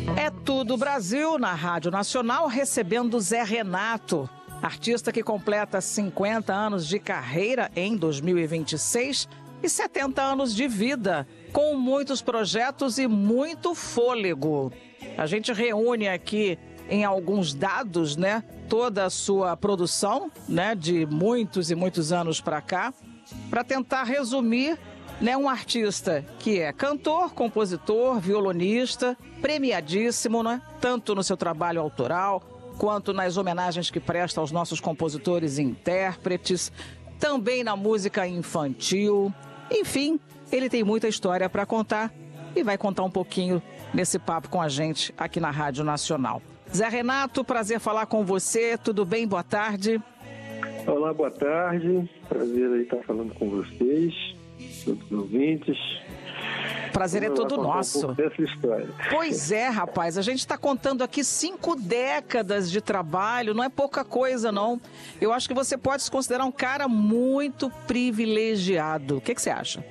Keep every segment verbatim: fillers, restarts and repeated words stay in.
É Tudo Brasil, na Rádio Nacional, recebendo Zé Renato, artista que completa cinquenta anos de carreira em dois mil e vinte e seis e setenta anos de vida, com muitos projetos e muito fôlego. A gente reúne aqui em alguns dados, né, toda a sua produção, né, de muitos e muitos anos para cá, para tentar resumir, né, um artista que é cantor, compositor, violonista, premiadíssimo, né, tanto no seu trabalho autoral, quanto nas homenagens que presta aos nossos compositores e intérpretes, também na música infantil. Enfim, ele tem muita história para contar e vai contar um pouquinho nesse papo com a gente aqui na Rádio Nacional. Zé Renato, prazer falar com você. Tudo bem? Boa tarde. Olá, boa tarde. Prazer aí estar falando com vocês, todos os ouvintes. Prazer é todo nosso. Um dessa história. Pois é, rapaz, a gente está contando aqui cinco décadas de trabalho, não é pouca coisa, não. Eu acho que você pode se considerar um cara muito privilegiado. O que, que você acha?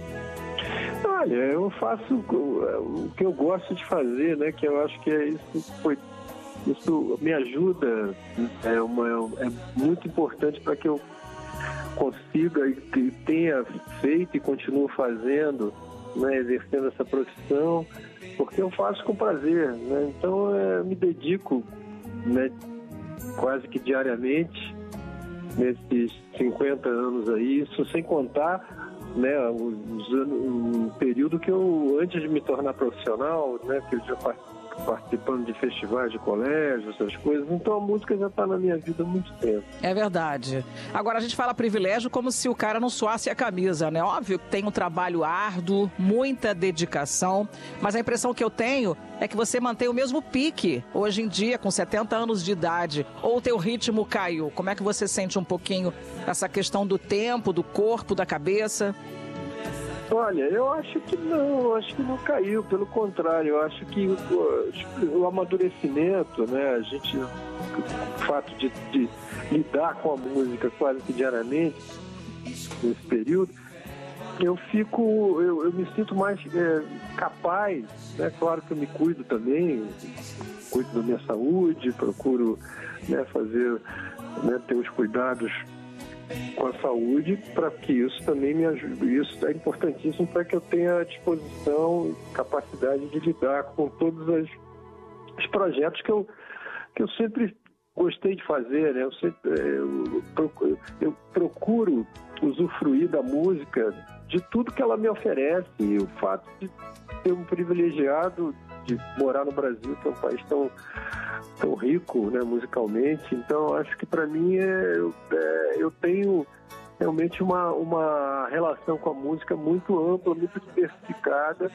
Olha, eu faço o que eu gosto de fazer, né? Que eu acho que é isso, foi, isso me ajuda, é, uma, é muito importante para que eu consiga e que tenha feito e continuo fazendo, né, exercendo essa profissão, porque eu faço com prazer, né? Então é, me dedico, né, quase que diariamente nesses cinquenta anos aí, isso sem contar, né, os anos, um período que eu, antes de me tornar profissional, né, que eu já participando de festivais de colégio, essas coisas, então a música já está na minha vida há muito tempo. É verdade. Agora a gente fala privilégio como se o cara não suasse a camisa, né? Óbvio que tem um trabalho árduo, muita dedicação, mas a impressão que eu tenho é que você mantém o mesmo pique hoje em dia, com setenta anos de idade, ou o teu ritmo caiu. Como é que você sente um pouquinho essa questão do tempo, do corpo, da cabeça? Olha, eu acho que não, eu acho que não caiu, pelo contrário, eu acho que o, o amadurecimento, né, a gente, o fato de, de lidar com a música quase que diariamente, nesse período, eu fico, eu, eu me sinto mais é, capaz, né, claro que eu me cuido também, cuido da minha saúde, procuro, né, fazer, né, ter os cuidados com a saúde, para que isso também me ajude. Isso é importantíssimo para que eu tenha a disposição e capacidade de lidar com todos as, os projetos que eu, que eu sempre gostei de fazer, né? Eu, sempre, eu, procuro, eu procuro usufruir da música, de tudo que ela me oferece, e o fato de ser um privilegiado de morar no Brasil, que é um país tão, tão rico, né, musicalmente. Então acho que para mim é, é, eu tenho realmente uma, uma relação com a música muito ampla, muito diversificada,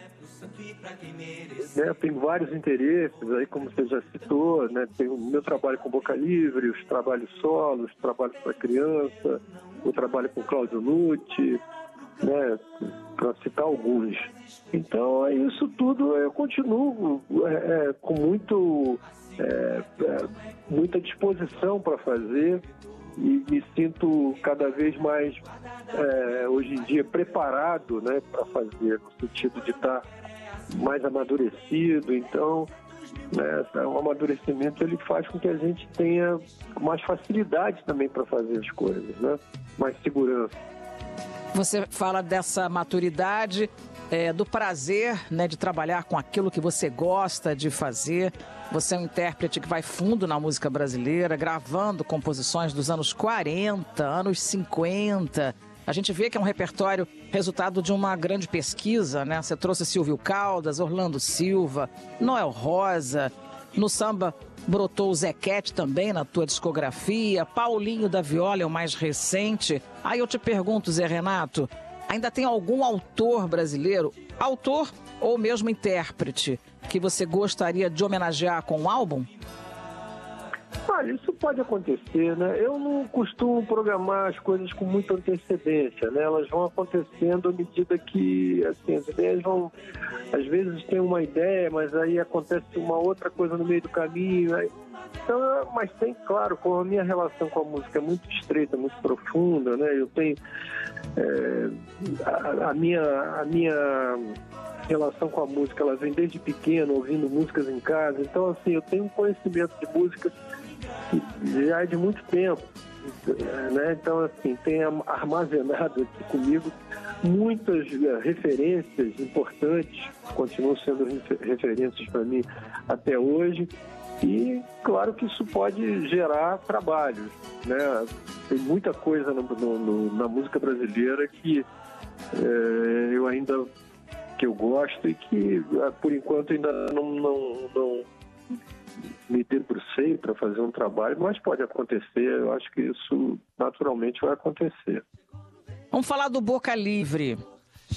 né? Eu tenho vários interesses aí, como você já citou, né? Tenho o meu trabalho com Boca Livre, os trabalhos solos, trabalhos para criança, o trabalho com Cláudio Nucci, né, para citar alguns. Então, é isso tudo eu continuo é, é, com muito, é, é, muita disposição para fazer, e me sinto cada vez mais, é, hoje em dia, preparado, né, para fazer, no sentido de estar mais amadurecido. Então, né, o amadurecimento ele faz com que a gente tenha mais facilidade também para fazer as coisas, né, mais segurança. Você fala dessa maturidade, é, do prazer, né, de trabalhar com aquilo que você gosta de fazer. Você é um intérprete que vai fundo na música brasileira, gravando composições dos anos quarenta, anos cinquenta. A gente vê que é um repertório resultado de uma grande pesquisa, né? Você trouxe Silvio Caldas, Orlando Silva, Noel Rosa. No samba brotou o Zequete também na tua discografia, Paulinho da Viola é o mais recente. Aí eu te pergunto, Zé Renato, ainda tem algum autor brasileiro, autor ou mesmo intérprete, que você gostaria de homenagear com um álbum? Olha, isso pode acontecer, né? Eu não costumo programar as coisas com muita antecedência, né? Elas vão acontecendo à medida que, assim, as ideias vão... Às vezes tem uma ideia, mas aí acontece uma outra coisa no meio do caminho. Aí... Então, mas tem, claro, como a minha relação com a música é muito estreita, muito profunda, né? Eu tenho... é, a, a, minha, a minha relação com a música, ela vem desde pequeno, ouvindo músicas em casa. Então, assim, eu tenho um conhecimento de música que já é de muito tempo, né? Então, assim, tem armazenado aqui comigo muitas referências importantes, continuam sendo referências para mim até hoje. E claro que isso pode gerar trabalhos, né? Tem muita coisa no, no, na música brasileira que é, eu ainda que eu gosto e que por enquanto ainda não, não, não me debrucei para fazer um trabalho, mas pode acontecer. Eu acho que isso naturalmente vai acontecer. Vamos falar do Boca Livre.